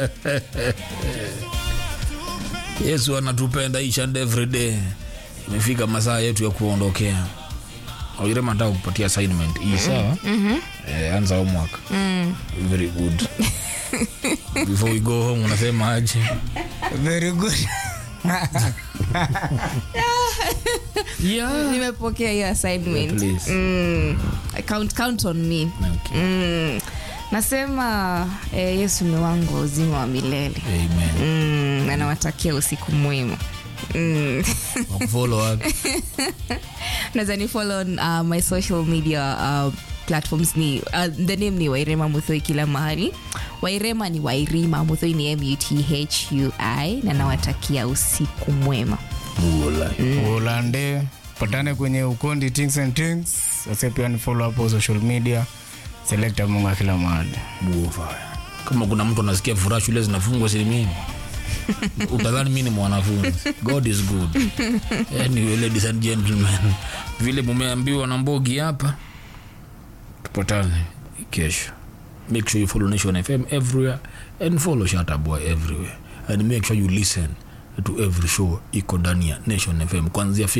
Yesu anatupenda each and every day. Imefika masaa yetu ya kuondokea. Wairema nataka kupatia assignment hii sawa? Anza homework. Very good. Before we go home unasema aje? Very good. Yeah. Nimepokea hiyo assignment. Count on me. Okay. Nasema Yesu ni wangu uzima wa milele. Amen. Na nawatakia usiku mwema. Follow up. Naweza ni follow on my social media platforms ni the name ni Wairema Muthoi kila mahali. Wairema ni Wairima, Muthoi ni MUTHUI, na nawatakia usiku mwema. Ulande patane kwenye Ukondi Things and Things. Sasa pia ni follow up on social media. Selecta Munga kila mahali. Kama kuna mtu anasikia furaha shule zinafungwa si mimi. Utadhani mimi ni mwanafunzi. God is good. Anyway, ladies and gentlemen, vile mumeambiwa na Mbogi hapa, tupatane kesho. Make sure you follow Nation FM everywhere and follow Shatta Boy everywhere, and make sure you listen to every show iko ndani ya Nation FM kuanzia